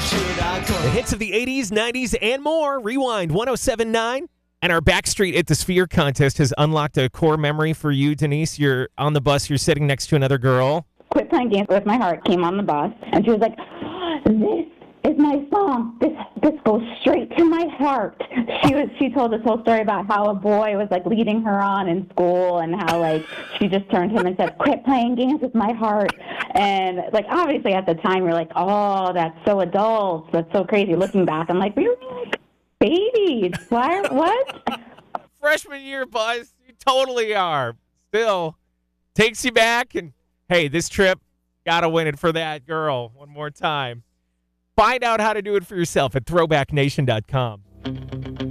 The hits of the 80s, 90s, and more. Rewind 1079. And our Backstreet at the Sphere contest has unlocked a core memory for you, Denise. You're on the bus. You're sitting next to another girl. Quit Playing Games with My Heart came on the bus, and she was like, this is my song. This goes straight to my heart. She told this whole story about how a boy was like leading her on in school, and how like she just turned to him and said, quit playing games with my heart. And like obviously at the time you're like, oh, that's so adult, that's so crazy. Looking back, I'm like, we were like babies. What? Freshman year, Buzz. You totally are. Still takes you back, and hey, this trip, gotta win it for that girl one more time. Find out how to do it for yourself at throwbacknation.com.